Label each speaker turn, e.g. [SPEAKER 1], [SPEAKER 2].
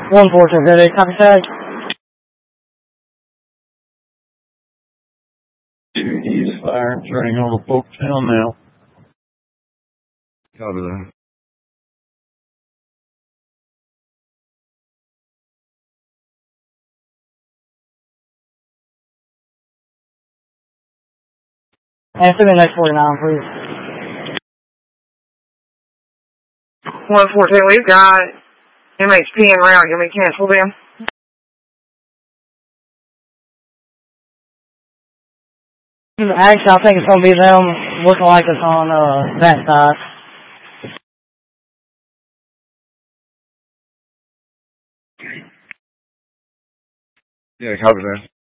[SPEAKER 1] 142, copy tag.
[SPEAKER 2] 2 East fire, turning over Polktown now.
[SPEAKER 3] Copy that.
[SPEAKER 1] And send me next 49, please.
[SPEAKER 4] 142, we've got MHP en route. Can we cancel them?
[SPEAKER 1] Actually, I think it's going to be them looking like it's on that side.
[SPEAKER 3] Yeah, copy that.